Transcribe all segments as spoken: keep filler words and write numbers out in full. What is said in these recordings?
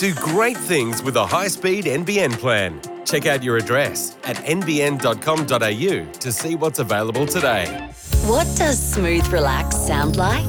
Do great things with a high-speed N B N plan. Check out your address at n b n dot com dot a u to see what's available today. What does smooth relax sound like?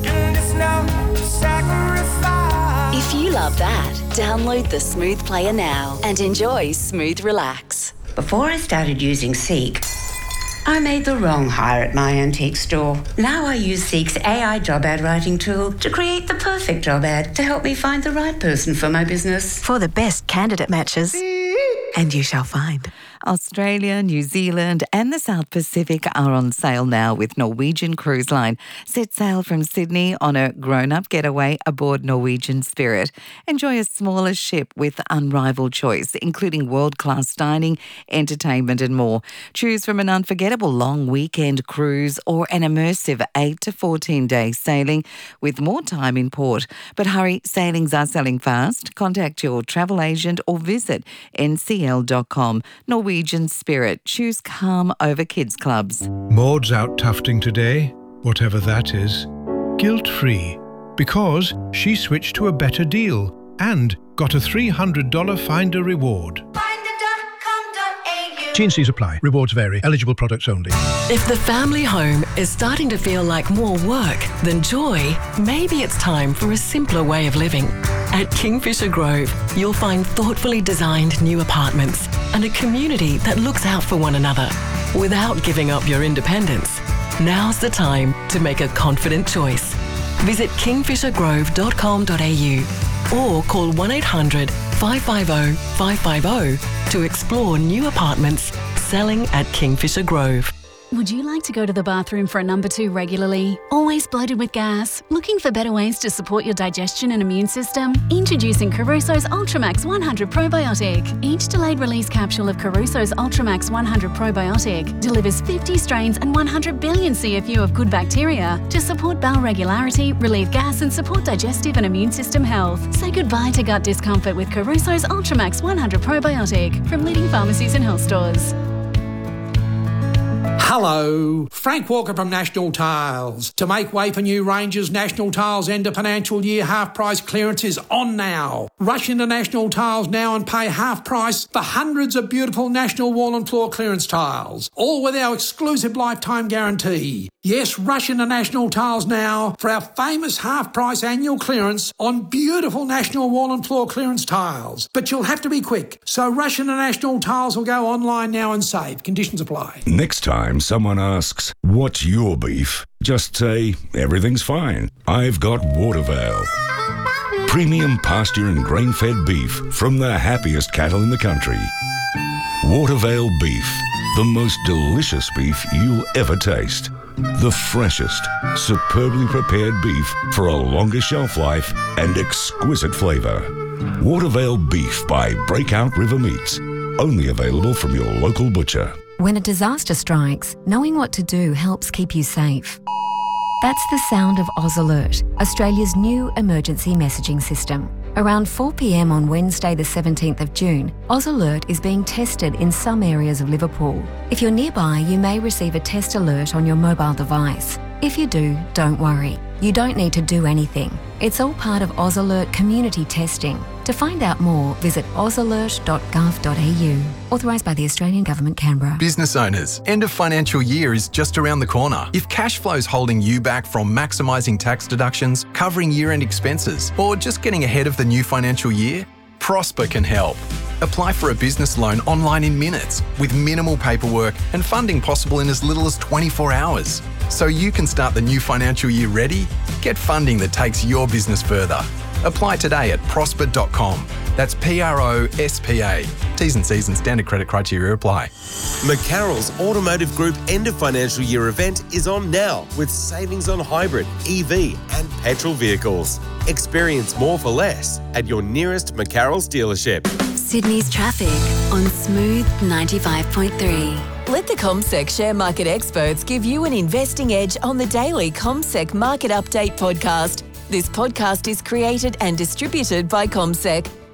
If you love that, download the Smooth Player now and enjoy Smooth Relax. Before I started using Seek, I made the wrong hire at my antique store. Now I use Seek's A I job ad writing tool to create the perfect job ad to help me find the right person for my business. For the best candidate matches, and you shall find. Australia, New Zealand and the South Pacific are on sale now with Norwegian Cruise Line. Set sail from Sydney on a grown-up getaway aboard Norwegian Spirit. Enjoy a smaller ship with unrivaled choice, including world-class dining, entertainment and more. Choose from an unforgettable long weekend cruise or an immersive eight to fourteen day sailing with more time in port. But hurry, sailings are selling fast. Contact your travel agent or visit n c l dot com. Norwegian Spirit. Choose calm over kids clubs. Maud's out tufting today, whatever that is, guilt-free, because she switched to a better deal and got a three hundred dollars Finder reward. T and C's apply. Rewards vary. Eligible products only. If the family home is starting to feel like more work than joy, maybe it's time for a simpler way of living. At Kingfisher Grove, you'll find thoughtfully designed new apartments and a community that looks out for one another without giving up your independence. Now's the time to make a confident choice. Visit kingfisher grove dot com dot a u or call one eight hundred five five zero five five zero to explore new apartments selling at Kingfisher Grove. Would you like to go to the bathroom for a number two regularly? Always bloated with gas? Looking for better ways to support your digestion and immune system? Introducing Caruso's Ultramax one hundred Probiotic. Each delayed release capsule of Caruso's Ultramax one hundred Probiotic delivers fifty strains and one hundred billion C F U of good bacteria to support bowel regularity, relieve gas and support digestive and immune system health. Say goodbye to gut discomfort with Caruso's Ultramax one hundred Probiotic from leading pharmacies and health stores. Hello, Frank Walker from National Tiles. To make way for new ranges, National Tiles end of financial year half price clearance is on now. Rush into National Tiles now and pay half price for hundreds of beautiful National wall and floor clearance tiles, all with our exclusive lifetime guarantee. Yes, rush into National Tiles now for our famous half price annual clearance on beautiful National wall and floor clearance tiles. But you'll have to be quick, so rush into National Tiles or go online now and save. Conditions apply. Next time someone asks, what's your beef? Just say, everything's fine. I've got Watervale. Premium pasture and grain-fed beef from the happiest cattle in the country. Watervale beef, the most delicious beef you'll ever taste. The freshest, superbly prepared beef for a longer shelf life and exquisite flavour. Watervale beef by Breakout River Meats. Only available from your local butcher. When a disaster strikes, knowing what to do helps keep you safe. That's the sound of Oz Alert, Australia's new emergency messaging system. Around four p m on Wednesday the seventeenth of June, Oz Alert is being tested in some areas of Liverpool. If you're nearby, you may receive a test alert on your mobile device. If you do, don't worry. You don't need to do anything. It's all part of Oz Alert community testing. To find out more, visit oz alert dot gov dot a u. Authorised by the Australian Government, Canberra. Business owners, end of financial year is just around the corner. If cash flow's holding you back from maximising tax deductions, covering year-end expenses, or just getting ahead of the new financial year, Prosper can help. Apply for a business loan online in minutes with minimal paperwork and funding possible in as little as twenty-four hours. So you can start the new financial year ready. Get funding that takes your business further. Apply today at prosper dot com. That's P R O S P A. T's and C's and standard credit criteria apply. McCarroll's Automotive Group end of financial year event is on now with savings on hybrid, E V and petrol vehicles. Experience more for less at your nearest McCarroll's dealership. Sydney's traffic on Smooth ninety-five point three. Let the CommSec share market experts give you an investing edge on the daily CommSec Market Update podcast. This podcast is created and distributed by CommSec.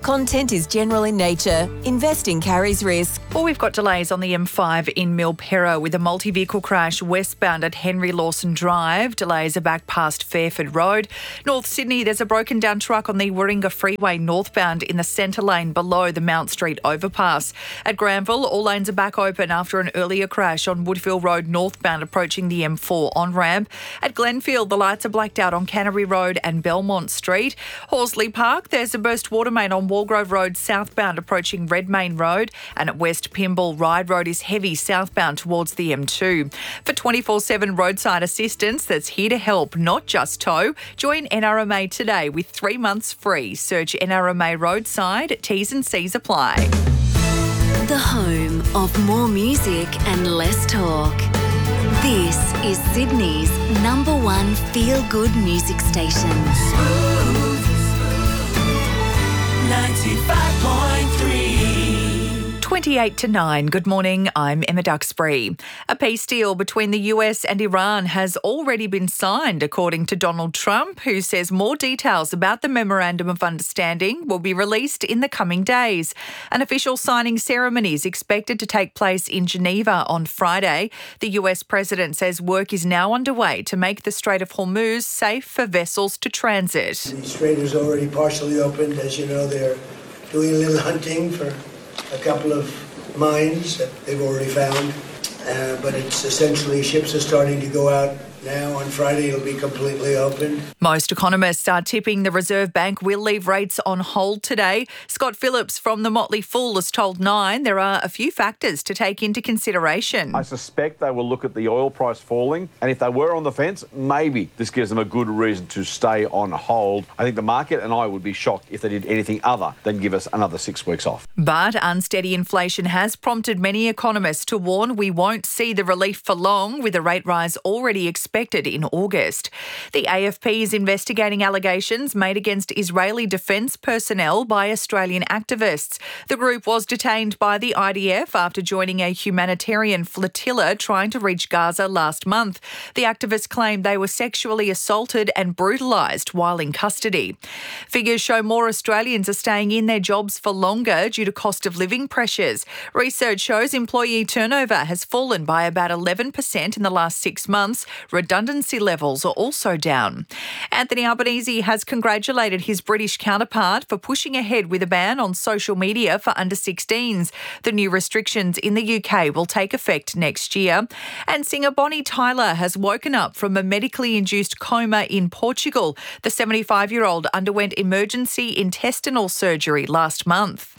Content is general in nature. Investing carries risk. Well, we've got delays on the M five in Milperra with a multi-vehicle crash westbound at Henry Lawson Drive. Delays are back past Fairford Road. North Sydney, there's a broken down truck on the Warringah Freeway northbound in the centre lane below the Mount Street overpass. At Granville, all lanes are back open after an earlier crash on Woodville Road northbound approaching the M four on-ramp. At Glenfield, the lights are blacked out on Canterbury Road and Belmont Street. Horsley Park, there's a burst water main on Walgrove Road southbound approaching Redmayne Road, and at West Pymble, Ryde Road is heavy southbound towards the M two. For twenty-four seven roadside assistance that's here to help, not just tow, join N R M A today with three months free. Search N R M A Roadside. T's and C's apply. The home of more music and less talk. This is Sydney's number one feel-good music station. ninety-five point three. twenty-eight to nine. Good morning, I'm Emma Duxbury. A peace deal between the U S and Iran has already been signed, according to Donald Trump, who says more details about the Memorandum of Understanding will be released in the coming days. An official signing ceremony is expected to take place in Geneva on Friday. The U S president says work is now underway to make the Strait of Hormuz safe for vessels to transit. The strait is already partially opened. As you know, they're doing a little hunting for a couple of mines that they've already found, uh, but it's essentially ships are starting to go out now. On Friday, it'll be completely open. Most economists are tipping the Reserve Bank will leave rates on hold today. Scott Phillips from the Motley Fool has told Nine there are a few factors to take into consideration. I suspect they will look at the oil price falling, and if they were on the fence, maybe this gives them a good reason to stay on hold. I think the market and I would be shocked if they did anything other than give us another six weeks off. But unsteady inflation has prompted many economists to warn we won't see the relief for long, with a rate rise already expected expected in August. The A F P is investigating allegations made against Israeli defence personnel by Australian activists. The group was detained by the I D F after joining a humanitarian flotilla trying to reach Gaza last month. The activists claimed they were sexually assaulted and brutalised while in custody. Figures show more Australians are staying in their jobs for longer due to cost of living pressures. Research shows employee turnover has fallen by about eleven percent in the last six months. Redundancy levels are also down. Anthony Albanese has congratulated his British counterpart for pushing ahead with a ban on social media for under sixteens. The new restrictions in the U K will take effect next year. And singer Bonnie Tyler has woken up from a medically induced coma in Portugal. The seventy-five-year-old underwent emergency intestinal surgery last month.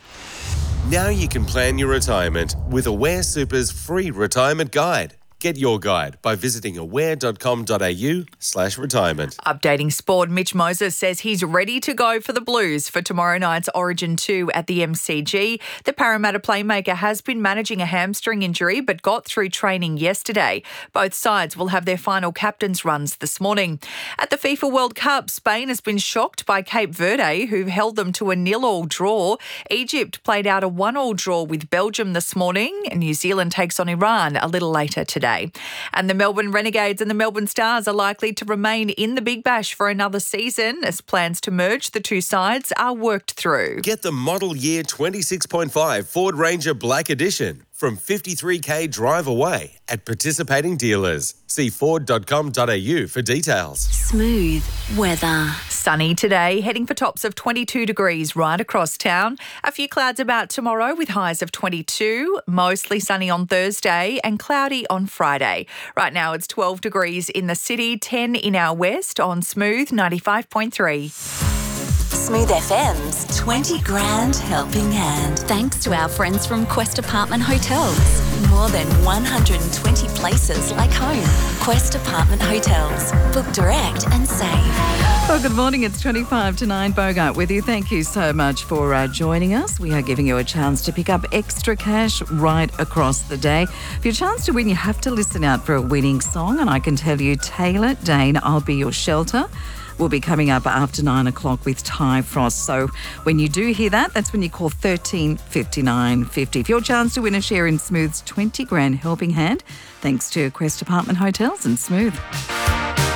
Now you can plan your retirement with Aware Super's free retirement guide. Get your guide by visiting aware.com.au slash retirement. Updating sport, Mitch Moses says he's ready to go for the Blues for tomorrow night's Origin two at the M C G. The Parramatta playmaker has been managing a hamstring injury but got through training yesterday. Both sides will have their final captain's runs this morning. At the FIFA World Cup, Spain has been shocked by Cape Verde, who held them to a nil-all draw. Egypt played out a one-all draw with Belgium this morning, and New Zealand takes on Iran a little later today. And the Melbourne Renegades and the Melbourne Stars are likely to remain in the Big Bash for another season as plans to merge the two sides are worked through. Get the model year twenty-six point five Ford Ranger Black Edition from fifty-three k drive away at participating dealers. See ford dot com dot a u for details. Smooth weather. Sunny today, heading for tops of twenty-two degrees right across town. A few clouds about tomorrow with highs of twenty-two, mostly sunny on Thursday and cloudy on Friday. Right now it's twelve degrees in the city, ten in our west on Smooth ninety-five point three. Smooth F M's twenty grand helping hand. Thanks to our friends from Quest Apartment Hotels. More than one hundred twenty places like home. Quest Apartment Hotels. Book direct and save. Well, good morning. It's twenty-five to nine. Bogart with you. Thank you so much for uh, joining us. We are giving you a chance to pick up extra cash right across the day. For your chance to win, you have to listen out for a winning song. And I can tell you, Taylor Dane, I'll Be Your Shelter, will be coming up after nine o'clock with Ty Frost. So when you do hear that, that's when you call thirteen fifty-nine fifty. For your chance to win a share in Smooth's twenty grand helping hand, thanks to Quest Apartment Hotels and Smooth.